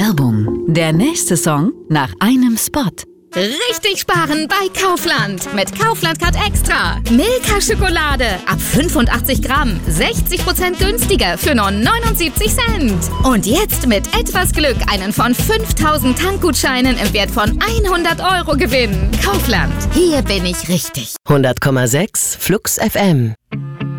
Werbung. Der nächste Song nach einem Spot. Richtig sparen bei Kaufland. Mit Kaufland Card Extra. Milka-Schokolade ab 85 Gramm. 60% günstiger für nur 79 Cent. Und jetzt mit etwas Glück einen von 5000 Tankgutscheinen im Wert von 100 Euro gewinnen. Kaufland. Hier bin ich richtig. 100,6 Flux FM.